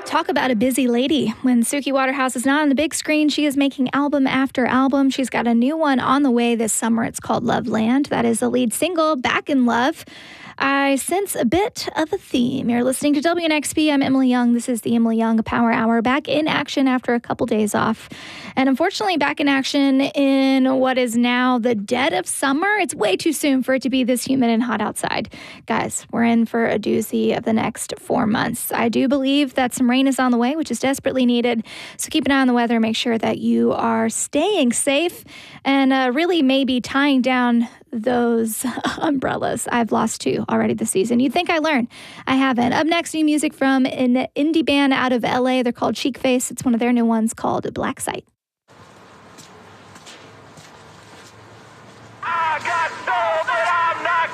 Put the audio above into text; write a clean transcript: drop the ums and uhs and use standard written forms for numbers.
Talk about a busy lady. When Suki Waterhouse is not on the big screen, she is making album after album. She's got a new one on the way this summer. It's called Love Land. That is the lead single, Back in Love. I sense a bit of a theme. You're listening to WNXP. I'm Emily Young. This is the Emily Young Power Hour, back in action after a couple days off. And unfortunately, back in action in what is now the dead of summer. It's way too soon for it to be this humid and hot outside. Guys, we're in for a doozy of the next 4 months. I do believe that some rain is on the way, which is desperately needed. So keep an eye on the weather. Make sure that you are staying safe and really maybe tying down those umbrellas. I've lost 2 already this season. You'd think I learned. I haven't. Up next, new music from an indie band out of LA. They're called Cheek Face. It's one of their new ones called Black Site.